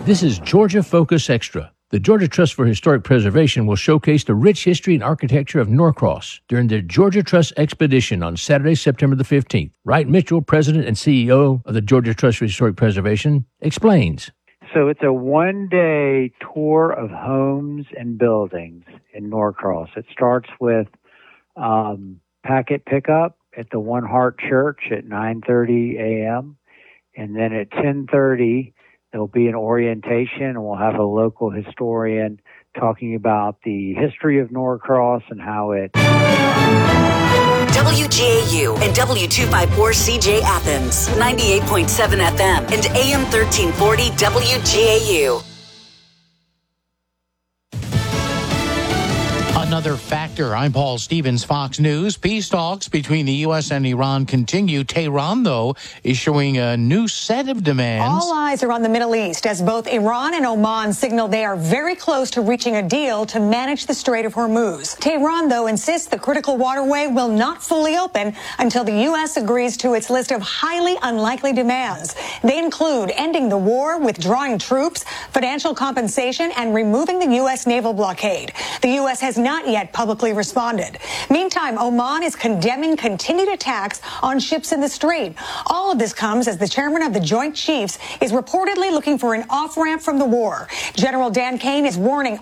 This is Georgia Focus Extra. The Georgia Trust for Historic Preservation will showcase the rich history and architecture of Norcross during the Georgia Trust Expedition on Saturday, September the 15th. Wright Mitchell, President and CEO of the Georgia Trust for Historic Preservation, explains. So it's a one-day tour of homes and buildings in Norcross. It starts with packet pickup at the One Heart Church at 9:30 a.m. And then at 10:30, there'll be an orientation, and we'll have a local historian talking about the history of Norcross and how it... WGAU and W254CJ Athens, 98.7 FM and AM 1340 WGAU. Another factor. I'm Paul Stevens, Fox News. Peace talks between the U.S. and Iran continue. Tehran, though, is showing a new set of demands. All eyes are on the Middle East as both Iran and Oman signal they are very close to reaching a deal to manage the Strait of Hormuz. Tehran, though, insists the critical waterway will not fully open until the U.S. agrees to its list of highly unlikely demands. They include ending the war, withdrawing troops, financial compensation, and removing the U.S. naval blockade. The U.S. has not yet publicly responded. Meantime, Oman is condemning continued attacks on ships in the strait. All of this comes as the chairman of the Joint Chiefs is reportedly looking for an off-ramp from the war. General Dan Kane is warning